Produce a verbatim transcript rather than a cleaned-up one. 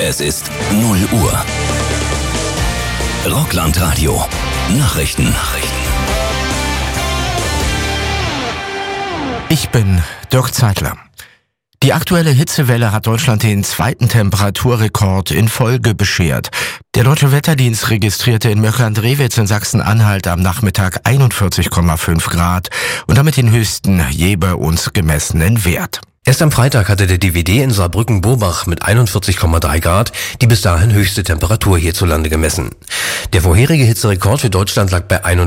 Es ist null Uhr. Rockland-Radio. Nachrichten. Nachrichten. Ich bin Dirk Zeitler. Die aktuelle Hitzewelle hat Deutschland den zweiten Temperaturrekord in Folge beschert. Der Deutsche Wetterdienst registrierte in Möckern-Drewitz in Sachsen-Anhalt am Nachmittag einundvierzig Komma fünf Grad und damit den höchsten je bei uns gemessenen Wert. Erst am Freitag hatte der D W D in Saarbrücken-Burbach mit einundvierzig Komma drei Grad die bis dahin höchste Temperatur hierzulande gemessen. Der vorherige Hitzerekord für Deutschland lag bei